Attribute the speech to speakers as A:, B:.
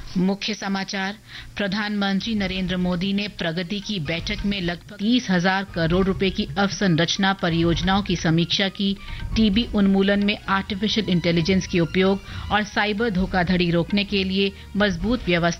A: मुख्य समाचार। प्रधानमंत्री नरेंद्र मोदी ने प्रगति की बैठक में लगभग 30,000 करोड़ रुपए की अवसंरचना परियोजनाओं की समीक्षा की। टीबी उन्मूलन में आर्टिफिशियल इंटेलिजेंस के उपयोग और साइबर धोखाधड़ी रोकने के लिए मजबूत व्यवस्था